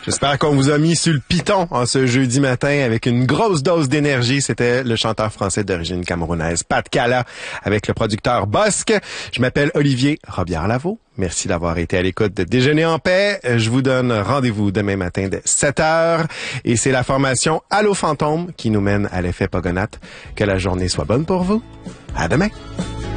J'espère qu'on vous a mis sur le piton en ce jeudi matin avec une grosse dose d'énergie. C'était le chanteur français d'origine camerounaise, Pat Cala, avec le producteur Bosque. Je m'appelle Olivier Robillard-Lavaux. Merci d'avoir été à l'écoute de Déjeuner en paix. Je vous donne rendez-vous demain matin dès 7h. Et c'est la formation Allô Fantôme qui nous mène à l'effet Pogonat. Que la journée soit bonne pour vous. À demain.